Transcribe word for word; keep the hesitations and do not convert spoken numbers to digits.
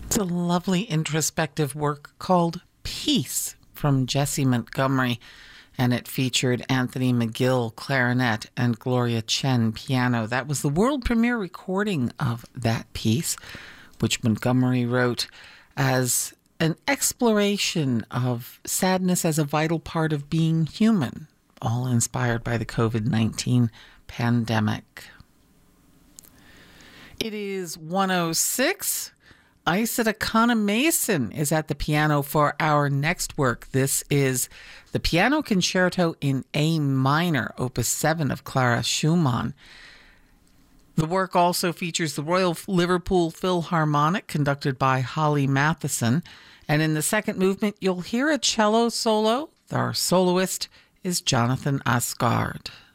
It's a lovely introspective work called Peace from Jessie Montgomery, and it featured Anthony McGill, clarinet, and Gloria Chen, piano. That was the world premiere recording of that piece, which Montgomery wrote as an exploration of sadness as a vital part of being human, all inspired by the covid nineteen pandemic. It is one oh six. Isata Kana-Mason is at the piano for our next work. This is the Piano Concerto in A minor, Opus seven of Clara Schumann. The work also features the Royal Liverpool Philharmonic, conducted by Holly Matheson. And in the second movement, you'll hear a cello solo. Our soloist is Jonathan Asgard.